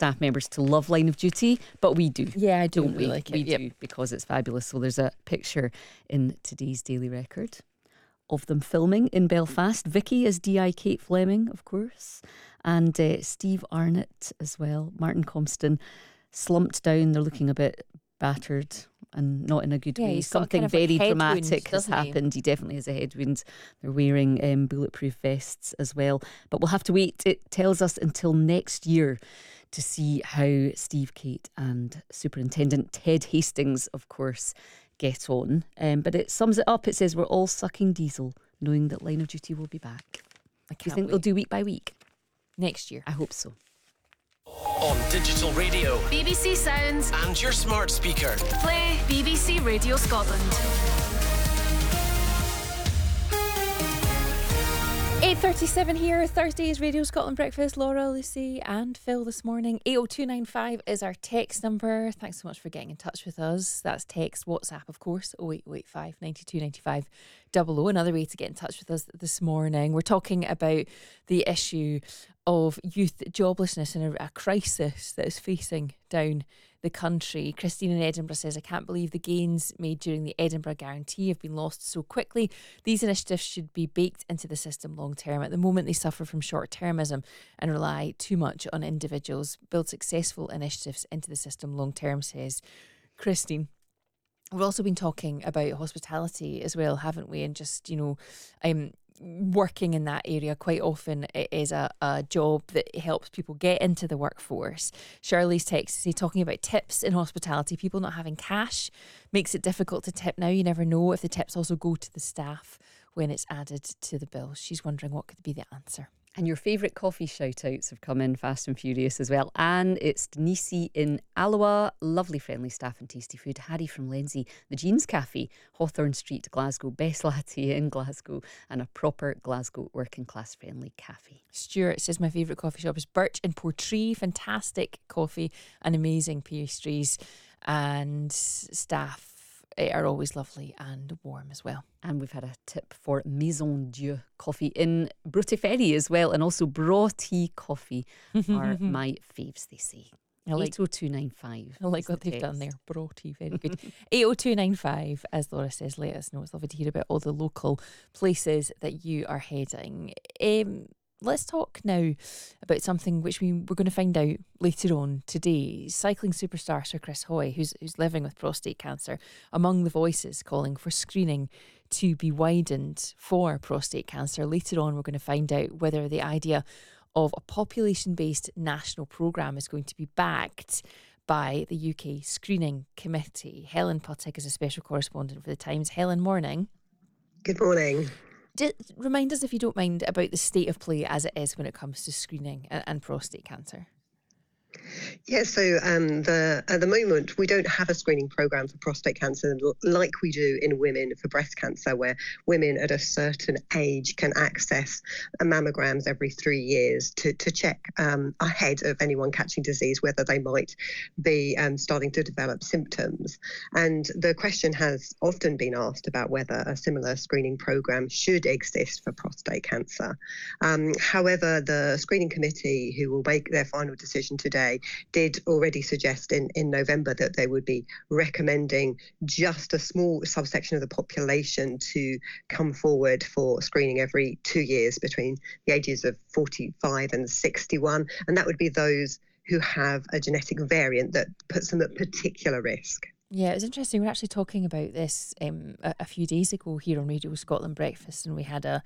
staff members to love Line of Duty, but we do. Yeah, I do don't we? really like it. We do, because it's fabulous. So there's a picture in today's Daily Record of them filming in Belfast. Vicky as D.I. Kate Fleming, of course, and Steve Arnott as well. Martin Compston slumped down. They're looking a bit battered and not in a good way. Something very dramatic has happened. He definitely has a head wound. They're wearing bulletproof vests as well. But we'll have to wait, it tells us, until next year to see how Steve, Kate and Superintendent Ted Hastings, of course, get on. But it sums it up. It says, we're all sucking diesel knowing that Line of Duty will be back. Do you think they'll do week by week? Next year. I hope so. On digital radio, BBC Sounds, and your smart speaker. Play BBC Radio Scotland. 8:37 here, Thursday's Radio Scotland Breakfast. Laura, Lucy and Phil this morning. 80295 is our text number. Thanks so much for getting in touch with us. That's text, WhatsApp of course, 08085 92 95 00. Another way to get in touch with us this morning. We're talking about the issue of youth joblessness and a crisis that is facing down the country. Christine in Edinburgh says, I can't believe the gains made during the Edinburgh Guarantee have been lost so quickly. These initiatives should be baked into the system long term. At the moment, they suffer from short-termism and rely too much on individuals. Build successful initiatives into the system long term, says Christine. We've also been talking about hospitality as well, haven't we? And just, working in that area quite often it is a job that helps people get into the workforce. Shirley's text is talking about tips in hospitality. People not having cash makes it difficult to tip now. You never know if the tips also go to the staff when it's added to the bill. She's wondering what could be the answer. And your favourite coffee shout-outs have come in fast and furious as well. Anne, it's Denise in Alloa, lovely friendly staff and tasty food. Harry from Lenzie, the Jeans Cafe, Hawthorne Street, Glasgow, best latte in Glasgow, and a proper Glasgow working class friendly cafe. Stuart says my favourite coffee shop is Birch in Portree. Fantastic coffee and amazing pastries, and staff are always lovely and warm as well. And we've had a tip for Maison Dieu coffee in Broughty Ferry as well, and also Broughty coffee are my faves, they say. I like 80295. I like what they've done there. Broughty, very good. 80295, as Laura says, let us know. It's lovely to hear about all the local places that you are heading. Let's talk now about something which we're going to find out later on today. Cycling superstar Sir Chris Hoy, who's living with prostate cancer, among the voices calling for screening to be widened for prostate cancer. Later on, we're going to find out whether the idea of a population-based national programme is going to be backed by the UK Screening Committee. Helen Puttick is a special correspondent for The Times. Helen, morning. Good morning. Remind us, if you don't mind, about the state of play as it is when it comes to screening and prostate cancer. Yeah, so at the moment, we don't have a screening programme for prostate cancer like we do in women for breast cancer, where women at a certain age can access mammograms every 3 years to check ahead of anyone catching disease, whether they might be starting to develop symptoms. And the question has often been asked about whether a similar screening programme should exist for prostate cancer. However, the screening committee, who will make their final decision today, did already suggest in November that they would be recommending just a small subsection of the population to come forward for screening every 2 years between the ages of 45 and 61. And that would be those who have a genetic variant that puts them at particular risk. Yeah, it was interesting. We were actually talking about this a few days ago here on Radio Scotland Breakfast, and we had a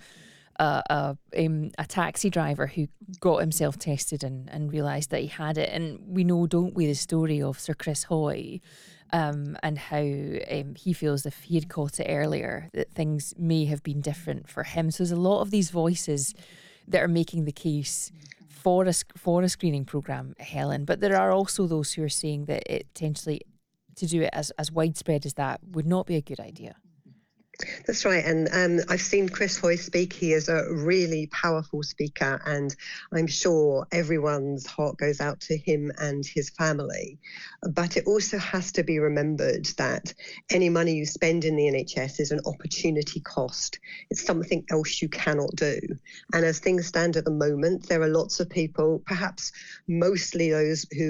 taxi driver who got himself tested and realised that he had it. And we know, don't we, the story of Sir Chris Hoy and how he feels if he had caught it earlier that things may have been different for him. So there's a lot of these voices that are making the case for a screening programme, Helen. But there are also those who are saying that it potentially, to do it as widespread as that, would not be a good idea. That's right. And I've seen Chris Hoy speak. He is a really powerful speaker, and I'm sure everyone's heart goes out to him and his family. But it also has to be remembered that any money you spend in the NHS is an opportunity cost. It's something else you cannot do. And as things stand at the moment, there are lots of people, perhaps mostly those who